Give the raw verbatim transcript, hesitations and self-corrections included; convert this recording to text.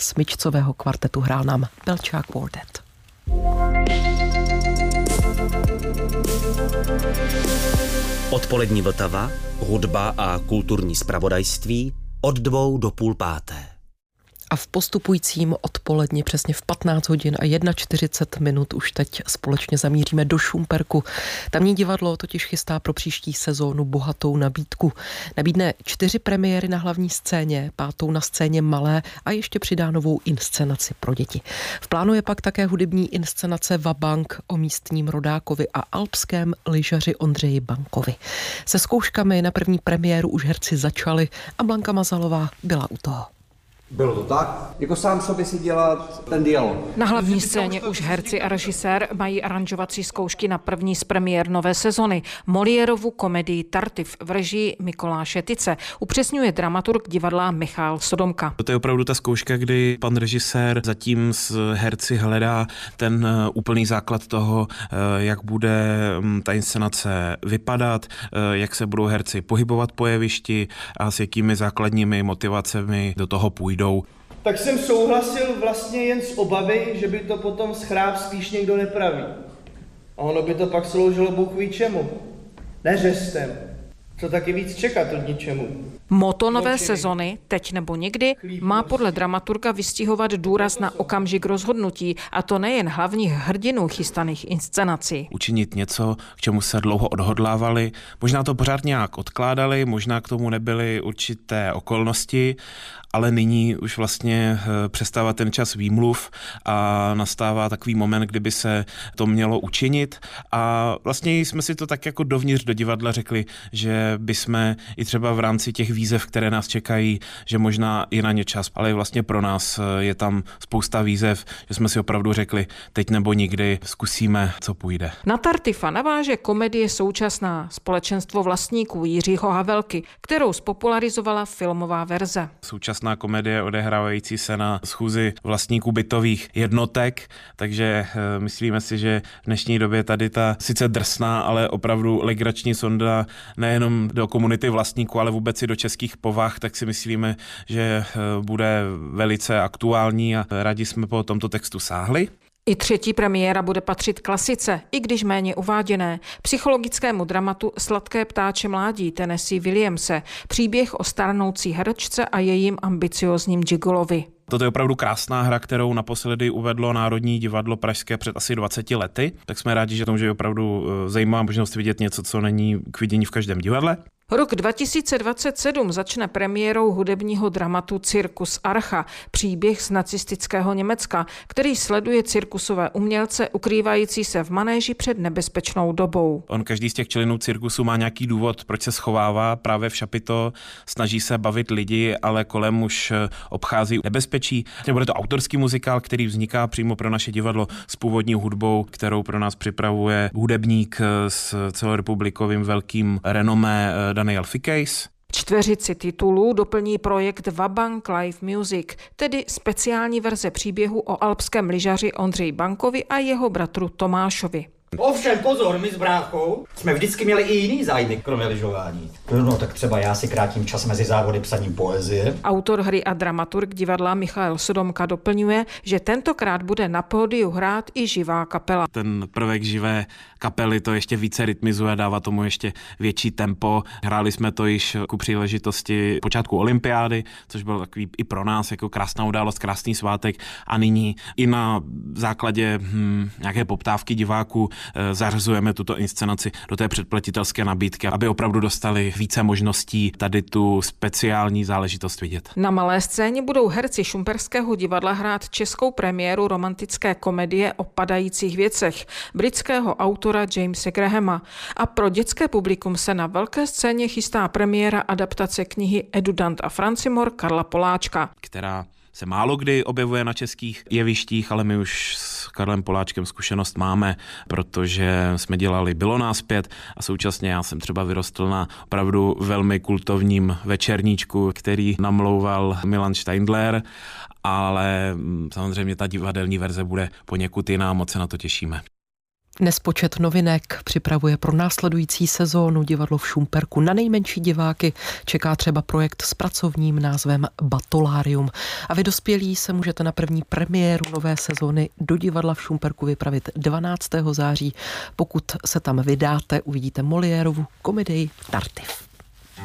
smyčcového kvartetu hrál nám Pelčák Quartet. Odpolední Vltava, hudba a kulturní zpravodajství od dvou do půl páté. A v postupujícím odpoledni přesně v patnáct hodin a čtyřicet jedna minut už teď společně zamíříme do Šumperku. Tamní divadlo totiž chystá pro příští sezónu bohatou nabídku. Nabídne čtyři premiéry na hlavní scéně, pátou na scéně malé a ještě přidá novou inscenaci pro děti. V plánu je pak také hudební inscenace Vabank o místním rodákovi a alpském lyžaři Ondřeji Bankovi. Se zkouškami na první premiéru už herci začali a Blanka Mazalová byla u toho. Bylo to tak, jako sám sobě si dělat ten dialog. Na hlavní scéně už herci a režisér mají aranžovací zkoušky na první z premiér nové sezony. Moliérovu komedii Tartuf v režii Mikoláše Tice upřesňuje dramaturg divadla Michal Sodomka. To je opravdu ta zkouška, kdy pan režisér zatím s herci hledá ten úplný základ toho, jak bude ta inscenace vypadat, jak se budou herci pohybovat po jevišti a s jakými základními motivacemi do toho půjdou. Tak jsem souhlasil vlastně jen z obavy, že by to potom schráb spíš někdo nepraví. A ono by to pak sloužilo Bůh ví čemu. Neřestem. Co taky víc čekat od ničemu. Moto nové sezony, teď nebo nikdy, má podle dramaturga vystihovat důraz na okamžik rozhodnutí, a to nejen hlavních hrdinů chystaných inscenací. Učinit něco, k čemu se dlouho odhodlávali, možná to pořád nějak odkládali, možná k tomu nebyly určité okolnosti, ale nyní už vlastně přestává ten čas výmluv a nastává takový moment, kdyby se to mělo učinit. A vlastně jsme si to tak jako dovnitř do divadla řekli, že bychom i třeba v rámci těch výzev, které nás čekají, že možná je na ně čas, ale vlastně pro nás je tam spousta výzev, že jsme si opravdu řekli, teď nebo nikdy zkusíme, co půjde. Na Tartufa naváže komedie současná Společenstvo vlastníků Jiřího Havelky, kterou spopularizovala filmová verze. Současná komedie odehrávající se na schůzi vlastníků bytových jednotek, takže myslíme si, že v dnešní době tady ta sice drsná, ale opravdu legrační sonda nejenom do komunity vlastníků, ale vůbec i do českých povah, tak si myslíme, že bude velice aktuální a rádi jsme po tomto textu sáhli. I třetí premiéra bude patřit klasice, i když méně uváděné, psychologickému dramatu Sladké ptáče mládí Tennessee Williamse, příběh o starnoucí herečce a jejím ambiciózním gigolovi. Toto je opravdu krásná hra, kterou naposledy uvedlo Národní divadlo pražské před asi dvaceti lety, tak jsme rádi, že to je opravdu zajímavá možnost vidět něco, co není k vidění v každém divadle. Rok dva tisíce dvacet sedm začne premiérou hudebního dramatu Cirkus Archa, příběh z nacistického Německa, který sleduje cirkusové umělce ukrývající se v manéži před nebezpečnou dobou. On každý z těch členů cirkusu má nějaký důvod, proč se schovává právě v šapito, snaží se bavit lidi, ale kolem už obchází nebezpečí. Bude to autorský muzikál, který vzniká přímo pro naše divadlo s původní hudbou, kterou pro nás připravuje hudebník s celorepublikovým velkým renomé Daniel Fikejs. Čtveřici titulů doplní projekt Vabank Live Music, tedy speciální verze příběhu o alpském lyžaři Ondřeji Bankovi a jeho bratru Tomášovi. Ovšem pozor, my s bráchou jsme vždycky měli i jiný zájmy, kromě lyžování. No tak třeba já si krátím čas mezi závody psaním poezie. Autor hry a dramaturg divadla Michal Sodomka doplňuje, že tentokrát bude na pódiu hrát i živá kapela. Ten prvek živé kapely to ještě více rytmizuje, dává tomu ještě větší tempo. Hráli jsme to již ku příležitosti počátku olympiády, což byl takový i pro nás jako krásná událost, krásný svátek, a nyní i na základě hm, nějaké poptávky diváků zařazujeme tuto inscenaci do té předplatitelské nabídky, aby opravdu dostali více možností tady tu speciální záležitost vidět. Na malé scéně budou herci Šumperského divadla hrát českou premiéru romantické komedie o padajících věcech britského autora Jamese Grahama. A pro dětské publikum se na velké scéně chystá premiéra adaptace knihy Edudant a Francimor Karla Poláčka, která se málo kdy objevuje na českých jevištích, ale my už s Karlem Poláčkem zkušenost máme, protože jsme dělali Bylo nás pět a současně já jsem třeba vyrostl na opravdu velmi kultovním večerníčku, který namlouval Milan Steindler, ale samozřejmě ta divadelní verze bude poněkud jiná, moc se na to těšíme. Nespočet novinek připravuje pro následující sezónu divadlo v Šumperku. Na nejmenší diváky čeká třeba projekt s pracovním názvem Batolárium. A vy dospělí se můžete na první premiéru nové sezóny do divadla v Šumperku vypravit dvanáctého září. Pokud se tam vydáte, uvidíte Moliérovu komedii Tartuffe.